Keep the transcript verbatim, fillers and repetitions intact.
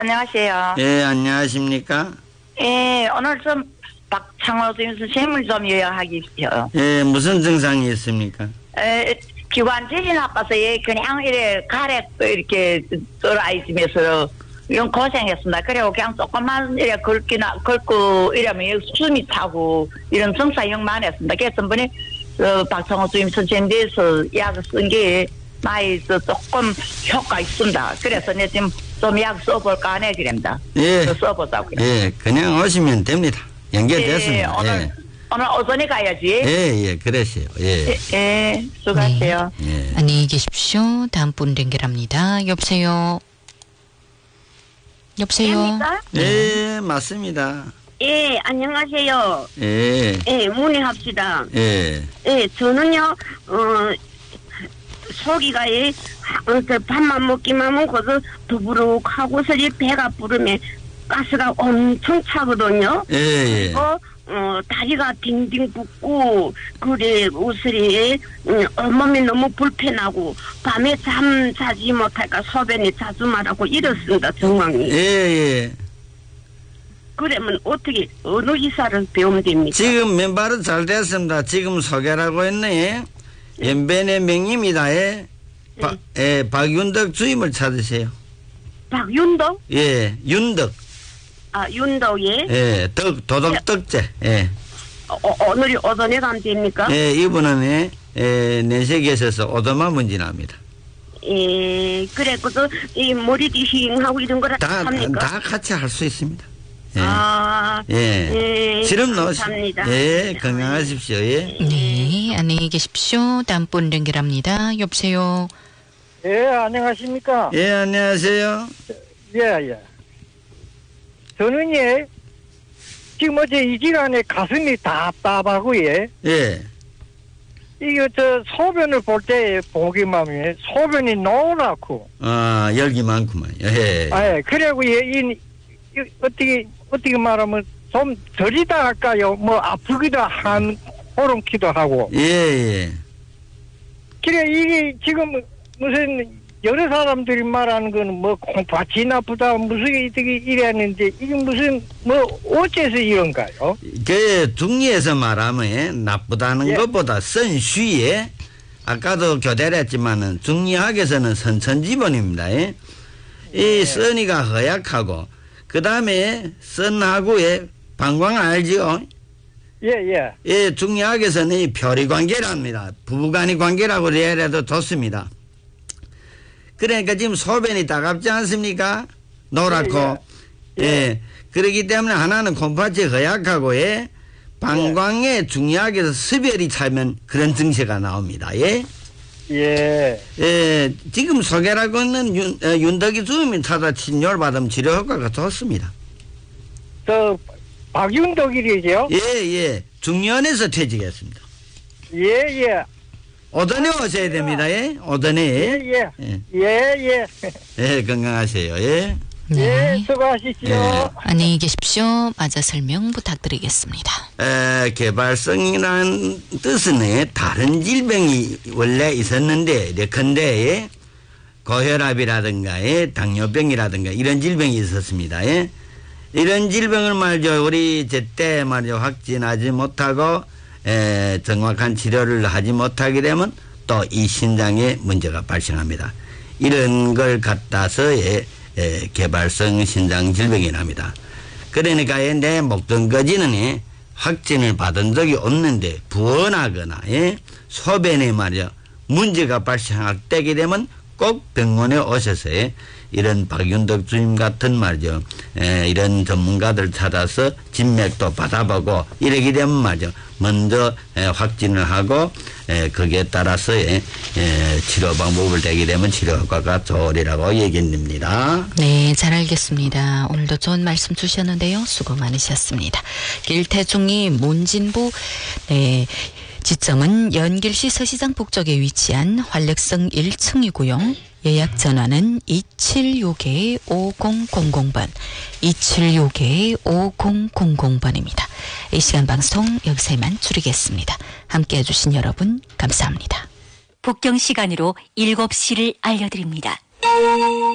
안녕하세요. 예, 안녕하십니까? 예, 오늘 좀 박창호 선생님을 좀 요약하십시오. 예, 무슨 증상이 있습니까? 에, 기관지이 나빠서 예, 그냥 이래 가래 이렇게 돌아 있으면서 이런 고생했습니다. 그리고 그냥 조금만 이래 긁기나 긁고 이러면 숨이 차고 이런 증상형만 했습니다. 그래서 전번에 어, 박창호 선생님 대해서 약을 쓴 게 많이 조금 효과 있습니다. 그래서 내 지금 좀 약 써볼까 하네 그럽니다. 예. 써보자고. 예, 그냥 오시면 됩니다. 연결됐습니다. 예, 오늘, 예. 오늘 오전에 가야지. 예, 예, 그러세요. 예. 예, 예, 수고하세요. 네. 예. 안녕히 계십시오. 다음 분 연결합니다. 여보세요. 여보세요. 됩니까? 예, 맞습니다. 예, 안녕하세요. 예. 예, 문의합시다. 예. 예, 저는요, 어, 소리가, 예, 어, 저 밥만 먹기만 하면 거기서 두부룩하고서 이 배가 부르면 가스가 엄청 차거든요. 예, 예. 그리고, 어, 다리가 딩딩 붓고, 그래, 우슬이, 음, 온몸이 너무 불편하고, 밤에 잠 자지 못할까 소변이 자주 말하고 이렇습니다, 정황이. 예, 예. 그러면 어떻게, 어느 의사를 배우면 됩니까? 지금 맨발은 잘 됐습니다. 지금 소개라고 했네. 연변의 명입니다. 예. 바, 예, 박윤덕 주임을 찾으세요. 박윤덕? 예, 윤덕. 아, 윤덕예? 예, 덕, 도덕덕제. 예. 어, 어, 오늘이 오전에 가면 됩니까? 예, 이분은, 예, 예, 내세계에서 오도마 문진합니다. 예, 그래, 그래서 이 머리띠 힝하고 이런 거라 다, 합니까? 다 같이 할 수 있습니다. 예. 아, 예. 예, 시름 넣으시 감사합니다. 예, 건강하십시오. 예. 네, 안녕히 계십시오. 다음 분 연결합니다. 여보세요. 예, 안녕하십니까? 예, 안녕하세요. 예, 예. 저는 예, 지금 어제 이 시간에 가슴이 답답하고 예, 예. 이거 저 소변을 볼 때 보기만 하면 소변이 노랗고, 아, 열기 많구만. 예. 아, 예, 그리고 예, 이, 이 어떻게, 어떻게 말하면 좀 저리다 할까요? 뭐 아프기도 한, 호름기도 하고. 예, 예. 그래, 이게 지금 무슨 여러 사람들이 말하는 거는 뭐 콩팥이 나쁘다 무슨 이렇게 이랬는데 이게 무슨 뭐 어째서 이런가요? 그 중리에서 말하면 예, 나쁘다는 예. 것보다 선쉬에 아까도 교대를 했지만은 중리학에서는 선천지본입니다. 예. 이 선이가 허약하고 그 다음에 선하고의 방광 알지요? 예, 예. 예, 중리학에서는 이 표리 관계랍니다. 부부간의 관계라고 해도 좋습니다. 그러니까 지금 소변이 따갑지 않습니까? 노랗고. 예, 예. 예. 예. 그렇기 때문에 하나는 콩팥이 허약하고, 예. 방광에 중리학에서 습열이 차면 그런 증세가 나옵니다. 예. 예. 예. 지금 소개라고 하는 윤, 어, 윤덕이 주민 찾아 진료를 받으면 치료 효과가 좋습니다. 저 박윤덕이죠? 예, 예. 중년에서 퇴직했습니다. 예, 예. 오전에 오셔야 됩니다. 예. 오전에. 예, 예. 예. 예, 예. 예, 건강하세요. 예. 예, 네. 수고하십시오. 예. 안녕히 계십시오. 맞아 설명 부탁드리겠습니다. 에, 개발성이라는 뜻은 예, 다른 질병이 원래 있었는데, 예컨대 고혈압이라든가 예, 당뇨병이라든가 이런 질병이 있었습니다. 예. 이런 질병을 말이죠, 우리 제때 말이죠, 확진하지 못하고 에, 정확한 치료를 하지 못하게 되면 또 이 신장에 문제가 발생합니다. 이런 걸 갖다서 예, 예, 개발성 신장 질병이랍니다. 그러니까 예, 내 목전까지는 예, 확진을 받은 적이 없는데 부어나거나 예, 소변에 말이죠 문제가 발생할 때게 되면 꼭 병원에 오셔서 예, 이런 박윤덕 주임 같은 말이죠. 에, 이런 전문가들 찾아서 진맥도 받아보고 이러게 되면 말이죠. 먼저 에, 확진을 하고 에, 거기에 따라서 에, 에, 치료 방법을 대게 되면 치료 효과가 좋으리라고 얘기합니다. 네, 잘 알겠습니다. 오늘도 좋은 말씀 주셨는데요. 수고 많으셨습니다. 길태중이 문진부 네. 지점은 연길시 서시장 북쪽에 위치한 활력성 일 층이고요. 예약 전화는 이칠육 오공공공 번, 이칠육 오공공공 번입니다. 이 시간 방송 여기서 이만 줄이겠습니다. 함께해 주신 여러분 감사합니다. 북경 시간으로 일곱 시를 알려드립니다.